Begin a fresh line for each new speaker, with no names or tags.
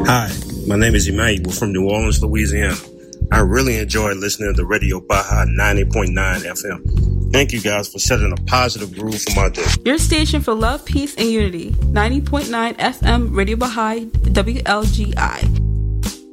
Hi, my name is Emmanuel from New Orleans, Louisiana. I really enjoy listening to Radio Baja 90.9 FM. Thank you guys for setting a positive groove for my day.
Your station for love, peace, and unity. 90.9 FM Radio Baja WLGI.